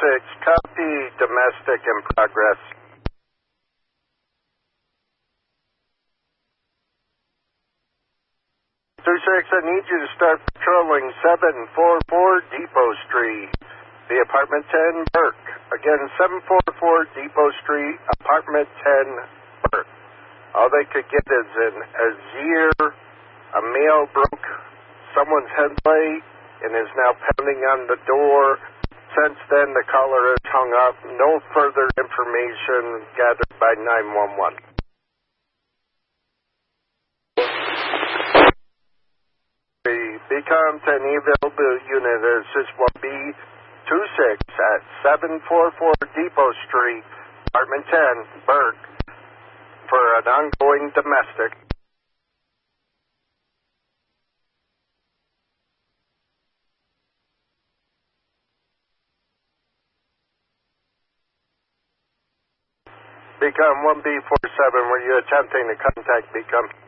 copy domestic in progress. 26, I need you to start patrolling 744 Depot Street, the apartment 10 Burke. Again, 744 Depot Street, apartment 10 Burke. All they could get is an Azir. A male broke someone's headlight and is now pounding on the door. Since then, the caller has hung up. No further information gathered by 911. The BCOM 10 available unit is 1B26 at 744 Depot Street, apartment 10, Burke, for an ongoing domestic. BCOM 1B47, were you attempting to contact BCOM?